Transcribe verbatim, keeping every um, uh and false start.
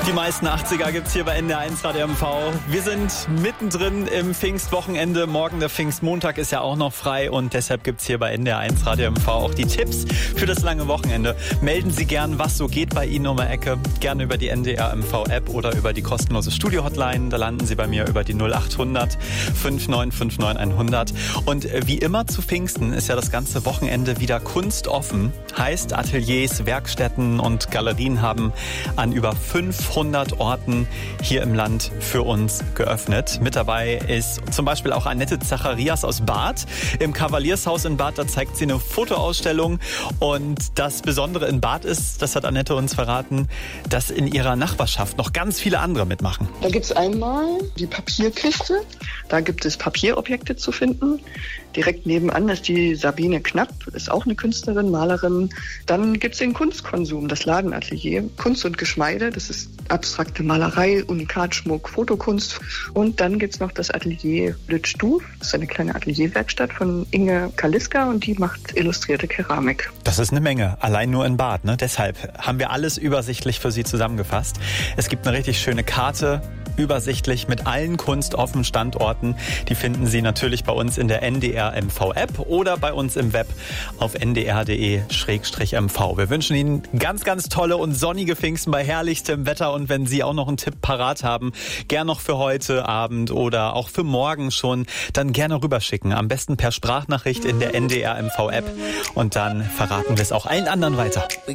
Die meisten achtziger gibt's hier bei N D R eins Radio M V. Wir sind mittendrin im Pfingstwochenende. Morgen der Pfingstmontag ist ja auch noch frei und deshalb gibt's hier bei N D R eins Radio M V auch die Tipps für das lange Wochenende. Melden Sie gern, was so geht bei Ihnen um die Ecke. Gerne über die N D R M V App oder über die kostenlose Studio-Hotline. Da landen Sie bei mir über die null acht hundert fünf neun fünf neun hundert. Und wie immer zu Pfingsten ist ja das ganze Wochenende wieder kunstoffen. Heißt, Ateliers, Werkstätten und Galerien haben an über fünfhundert Orten hier im Land für uns geöffnet. Mit dabei ist zum Beispiel auch Annette Zacharias aus Barth. Im Kavaliershaus in Barth, da zeigt sie eine Fotoausstellung. Und das Besondere in Barth ist, das hat Annette uns verraten, dass in ihrer Nachbarschaft noch ganz viele andere mitmachen. Da gibt es einmal die Papierkiste. Da gibt es Papierobjekte zu finden. Direkt nebenan ist die Sabine Knapp, ist auch eine Künstlerin, Malerin. Dann gibt es den Kunstkonsum, das Ladenatelier. Kunst und Geschmeide, das ist abstrakte Malerei, Unikatschmuck, Fotokunst. Und dann gibt es noch das Atelier Lütschduf. Das ist eine kleine Atelierwerkstatt von Inge Kaliska und die macht illustrierte Keramik. Das ist eine Menge, allein nur in Barth, ne? Deshalb haben wir alles übersichtlich für Sie zusammengefasst. Es gibt eine richtig schöne Karte, übersichtlich mit allen kunstoffenen Standorten. Die finden Sie natürlich bei uns in der N D R M V App oder bei uns im Web auf n d r punkt d e slash m v. Wir wünschen Ihnen ganz, ganz tolle und sonnige Pfingsten bei herrlichstem Wetter. Und wenn Sie auch noch einen Tipp parat haben, gern noch für heute Abend oder auch für morgen schon, dann gerne rüberschicken. Am besten per Sprachnachricht in der N D R M V App. Und dann verraten wir es auch allen anderen weiter.